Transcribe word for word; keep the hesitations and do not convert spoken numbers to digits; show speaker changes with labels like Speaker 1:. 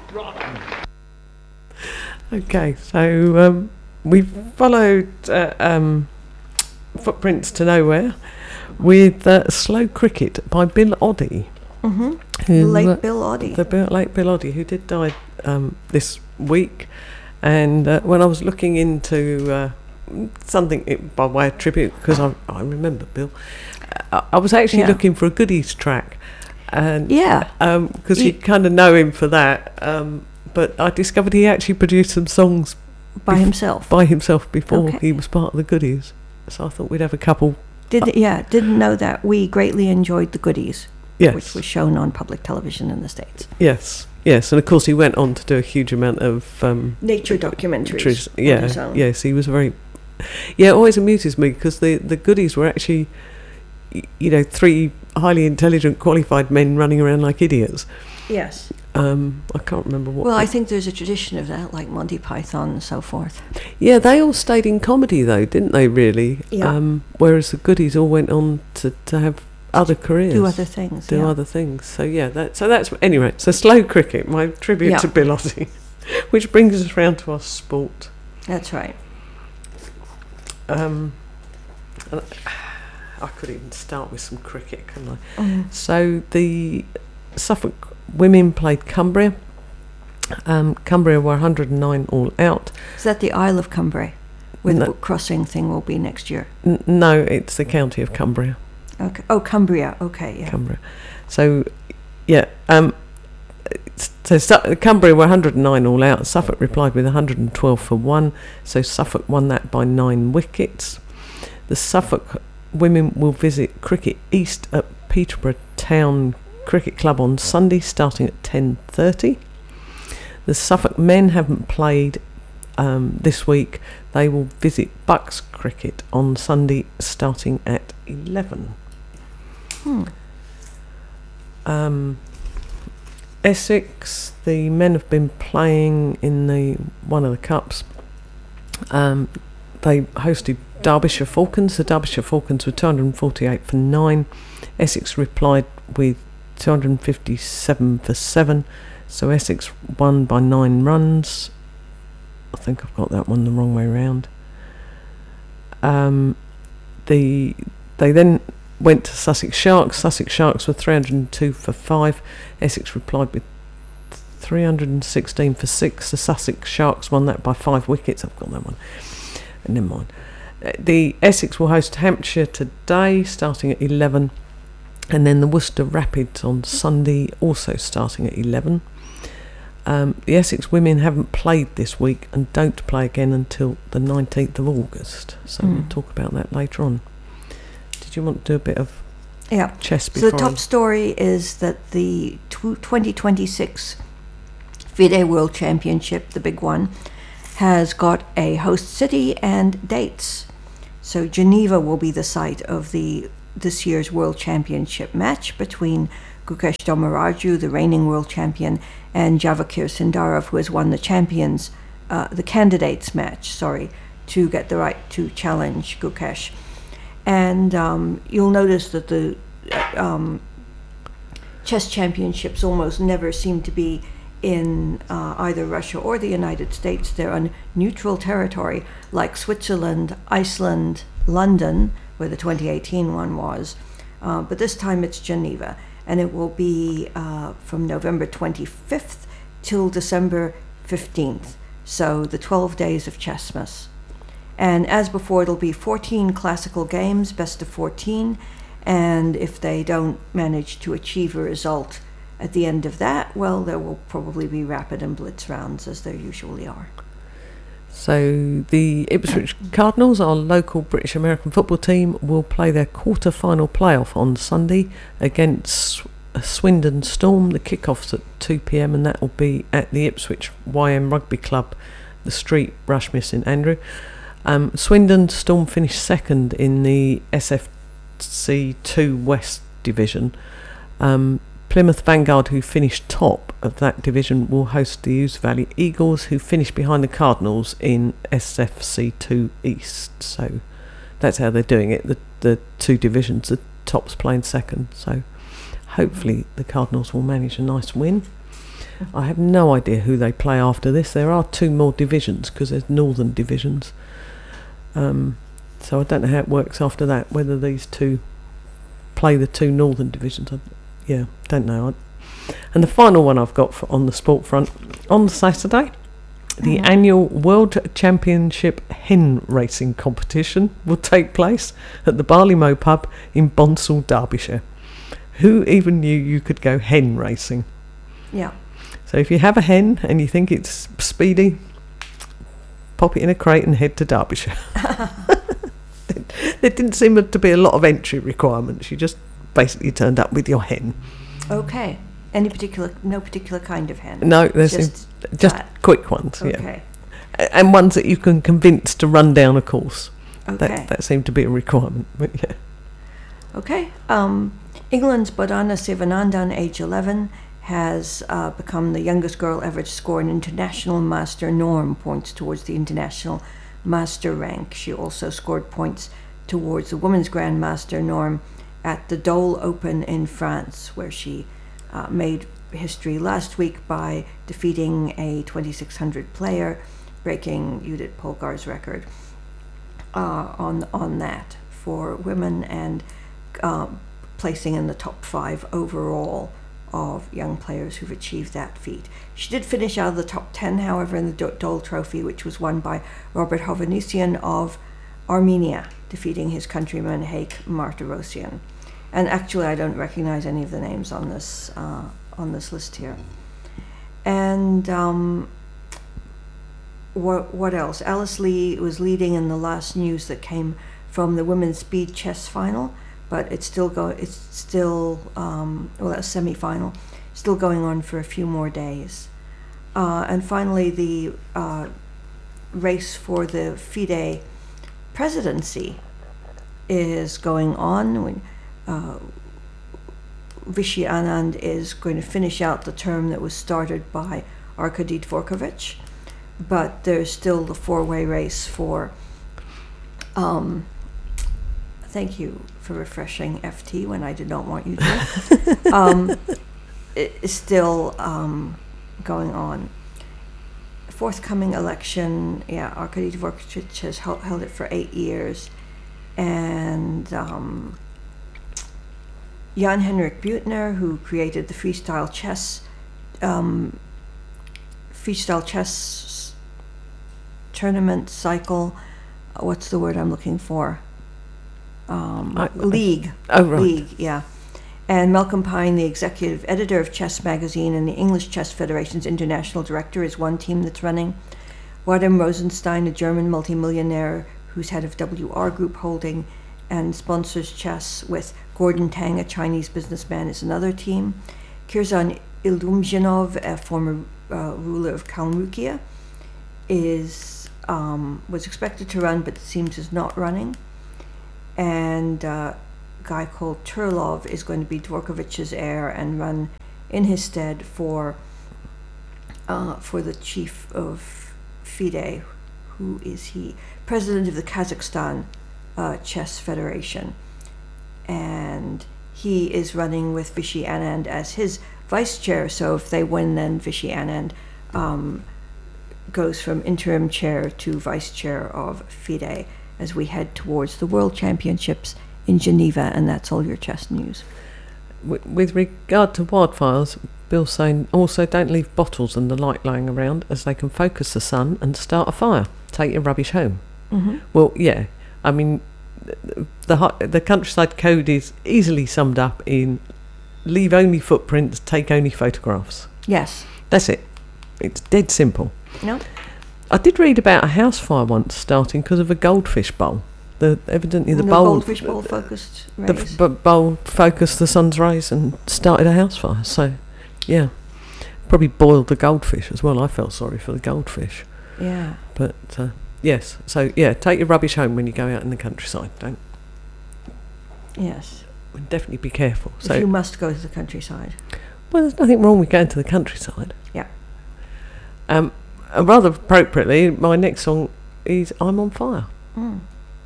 Speaker 1: Okay, so um, we followed uh, um, Footprints to Nowhere with uh, Slow Cricket by Bill Oddie.
Speaker 2: Mm-hmm.
Speaker 1: Who,
Speaker 2: the late
Speaker 1: uh,
Speaker 2: Bill Oddie.
Speaker 1: The Bill, late Bill Oddie, who did die um, this week. And uh, when I was looking into uh, something it, by way of tribute, because I, I remember Bill, I, I was actually
Speaker 2: Yeah.
Speaker 1: looking for a goodies track. And
Speaker 2: Yeah.
Speaker 1: because
Speaker 2: He-
Speaker 1: you kind of know him for that. Um, but I discovered he actually produced some songs
Speaker 2: by
Speaker 1: bef-
Speaker 2: himself.
Speaker 1: by himself before
Speaker 2: Okay.
Speaker 1: he was part of the goodies. So I thought we'd have a couple.
Speaker 2: Did yeah, didn't know that. We greatly enjoyed the goodies,
Speaker 1: Yes.
Speaker 2: which was shown on public television in the States.
Speaker 1: Yes. Yes. And of course he went on to do a huge amount of um,
Speaker 2: Nature documentaries.
Speaker 1: Tris-
Speaker 2: on
Speaker 1: yeah,
Speaker 2: his own.
Speaker 1: yes, he was very. Yeah, it always amuses me because the the goodies were actually, y- you know, three highly intelligent, qualified men running around like idiots.
Speaker 2: Yes.
Speaker 1: Um, I can't remember what.
Speaker 2: Well, I
Speaker 1: the-
Speaker 2: think there's a tradition of that, like Monty Python and so forth.
Speaker 1: yeah, they all stayed in comedy though, didn't they? Really.
Speaker 2: Yeah.
Speaker 1: Um, whereas the goodies all went on to, to have other careers,
Speaker 2: Do other things.
Speaker 1: do
Speaker 2: yeah.
Speaker 1: other things. So yeah, that so that's anyway. So Slow Cricket, my tribute
Speaker 2: Yeah.
Speaker 1: to Bill Oddie, which brings us round to our sport.
Speaker 2: That's right.
Speaker 1: Um, and I could even start with some cricket, couldn't I?
Speaker 2: Mm.
Speaker 1: So the Suffolk women played Cumbria. Um, Cumbria were one hundred nine all out.
Speaker 2: Is that the Isle of Cumbrae, where
Speaker 1: No.
Speaker 2: the book crossing thing will be next year?
Speaker 1: N- no, it's the county of Cumbria.
Speaker 2: Okay. Oh, Cumbria. Okay. Yeah.
Speaker 1: Cumbria. So, yeah. Um, so Su- Cumbria were one hundred nine all out. Suffolk replied with one hundred twelve for one. So Suffolk won that by nine wickets. The Suffolk women will visit Cricket East at Peterborough Town Cricket Club on Sunday, starting at ten thirty. The Suffolk men haven't played um, this week. They will visit Bucks Cricket on Sunday, starting at eleven.
Speaker 2: Hmm.
Speaker 1: Um, Essex, the men have been playing in the one of the cups. Um, they hosted Derbyshire Falcons. The Derbyshire Falcons were two hundred forty-eight for nine. Essex replied with two hundred fifty-seven for seven. So Essex won by nine runs. I think I've got that one the wrong way round. Um, the they then went to Sussex Sharks. Sussex Sharks were three hundred two for five. Essex replied with three hundred sixteen for six. The Sussex Sharks won that by five wickets. I've got that one. Never mind. Uh, The Essex will host Hampshire today, starting at eleven. And then the Worcester Rapids on Sunday, also starting at eleven. Um, the Essex women haven't played this week and don't play again until the nineteenth of August. So
Speaker 2: Mm.
Speaker 1: we'll talk about that later on. Did you want to do a bit of
Speaker 2: Yeah.
Speaker 1: chess
Speaker 2: So
Speaker 1: before
Speaker 2: the top story is that the tw- twenty twenty-six FIDE World Championship, the big one, has got a host city and dates. So Geneva will be the site of the this year's World Championship match between Gukesh Dommaraju, the reigning world champion, and Javakir Sindarov, who has won the champions, uh, the candidates match, sorry, to get the right to challenge Gukesh. And um, you'll notice that the uh, um, chess championships almost never seem to be in uh, either Russia or the United States. They're on neutral territory like Switzerland, Iceland, London, where the twenty eighteen one was. Uh, but this time it's Geneva, and it will be uh, from November twenty-fifth till December fifteenth. So the twelve days of Chessmas. And as before, it'll be fourteen classical games, best of fourteen. And if they don't manage to achieve a result at the end of that, well, there will probably be rapid and blitz rounds, as there usually are.
Speaker 1: So the Ipswich Cardinals, our local British American football team, will play their quarter-final playoff on Sunday against Swindon Storm. The kick-off's at two p.m. and that will be at the Ipswich Y M Rugby Club, the Street, Rushmere, St Andrew. Um, Swindon Storm finished second in the S F C two West Division. Um, Plymouth Vanguard, who finished top of that division, will host the Ouse Valley Eagles, who finished behind the Cardinals in S F C two East. So that's how they're doing it. The the two divisions, the top's playing second. So hopefully the Cardinals will manage a nice win. I have no idea who they play after this. There are two more divisions because there's northern divisions. Um, so I don't know how it works after that, whether these two play the two northern divisions. I, yeah, don't know. I, and the final one I've got for, on the sport front, on Saturday, the
Speaker 2: Mhm.
Speaker 1: annual World Championship hen racing competition will take place at the Barley Mow pub in Bonsall, Derbyshire. Who even knew you could go hen racing?
Speaker 2: Yeah.
Speaker 1: So if you have a hen and you think it's speedy, pop it in a crate and head to Derbyshire. There didn't seem to be a lot of entry requirements. You just basically turned up with your hen.
Speaker 2: Okay. Any particular, no particular kind of hen?
Speaker 1: No, there's
Speaker 2: Just
Speaker 1: just
Speaker 2: that.
Speaker 1: quick ones, yeah.
Speaker 2: Okay.
Speaker 1: A- And ones that you can convince to run down a course.
Speaker 2: Okay.
Speaker 1: That that seemed to be a requirement, but yeah.
Speaker 2: Okay. Um, England's Bodhana Sivanandan, age eleven, has uh, become the youngest girl ever to score an international master norm points towards the international master rank. She also scored points towards the women's grandmaster norm at the Dole Open in France, where she uh, made history last week by defeating a twenty-six hundred player, breaking Judith Polgar's record uh, on on that for women, and uh, placing in the top five overall of young players who've achieved that feat. She did finish out of the top ten, however, in the Do- Dole Trophy, which was won by Robert Hovhannisyan of Armenia, defeating his countryman Haik Martirosyan. And actually, I don't recognize any of the names on this uh, on this list here. And um, what what else? Alice Lee was leading in the last news that came from the women's speed chess final, but it's still go. It's still um, well, that's semi-final, still going on for a few more days. Uh, and finally, the uh, race for the FIDE presidency is going on. When, uh, Vishy Anand is going to finish out the term that was started by Arkady Dvorkovich, but there's still the four-way race for. Um, thank you for refreshing F T when I did not want you to. um, it is still um, going on. Forthcoming election, yeah, Arkady Dvorkovich has held, held it for eight years, and um, Jan Henrik Buechner, who created the freestyle chess, um, freestyle chess tournament cycle. Uh, what's the word I'm looking for? Um,
Speaker 1: I-
Speaker 2: league.
Speaker 1: Oh, right.
Speaker 2: League, yeah. And Malcolm Pine, the executive editor of Chess Magazine and the English Chess Federation's international director, is one team that's running. Vadim Rosenstein, a German multimillionaire who's head of W R Group Holding and sponsors chess with Gordon Tang, a Chinese businessman, is another team. Kirzan Ilumzhinov, a former uh, ruler of Kalmykia, is um, was expected to run, but it seems is not running. And uh, a guy called Turlov is going to be Dvorkovich's heir and run in his stead for uh, for the chief of FIDE. Who is he? President of the Kazakhstan uh, Chess Federation. And he is running with Vishy Anand as his vice chair, so if they win, then Vishy Anand um, goes from interim chair to vice chair of FIDE as we head towards the World Championships in Geneva, and that's all your chess news.
Speaker 1: With, with regard to wildfires, Bill's saying also don't leave bottles and the light lying around, as they can focus the sun and start a fire. Take your rubbish home.
Speaker 2: Mm-hmm.
Speaker 1: Well, yeah, I mean, the hu- the countryside code is easily summed up in leave only footprints, take only photographs.
Speaker 2: Yes.
Speaker 1: That's it. It's dead simple.
Speaker 2: No?
Speaker 1: I did read about a house fire once starting because of a goldfish bowl. The evidently the
Speaker 2: no
Speaker 1: bowl,
Speaker 2: goldfish bowl focused
Speaker 1: the
Speaker 2: rays.
Speaker 1: f- b- bowl focused the sun's rays and started a house fire. So, yeah, probably boiled the goldfish as well. I felt sorry for the goldfish.
Speaker 2: Yeah.
Speaker 1: But uh, yes, so yeah, take your rubbish home when you go out in the countryside. Don't.
Speaker 2: Yes.
Speaker 1: Definitely be careful. So,
Speaker 2: if you must go to the countryside.
Speaker 1: well, there's nothing wrong with going to the countryside.
Speaker 2: Yeah.
Speaker 1: Um, and rather appropriately, my next song is "I'm on Fire."
Speaker 2: Mm.